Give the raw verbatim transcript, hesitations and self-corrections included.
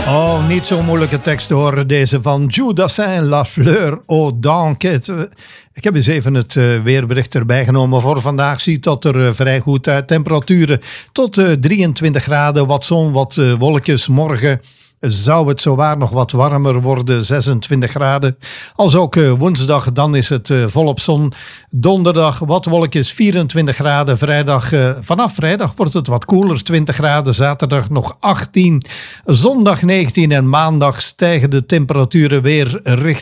Oh, niet zo'n moeilijke tekst te horen, deze van Jules Dassin, La Fleur aux Dents. Ik heb eens even het uh, weerbericht erbij genomen voor vandaag. Ziet dat er uh, vrij goed uit. Temperaturen tot uh, drieëntwintig graden, wat zon, wat uh, wolkjes. Morgen zou het zowaar nog wat warmer worden, zesentwintig graden. Als ook uh, woensdag, dan is het uh, volop zon. Donderdag wat wolkjes, vierentwintig graden. Vrijdag, uh, vanaf vrijdag wordt het wat koeler, twintig graden. Zaterdag nog achttien. Zondag negentien en maandag stijgen de temperaturen weer richting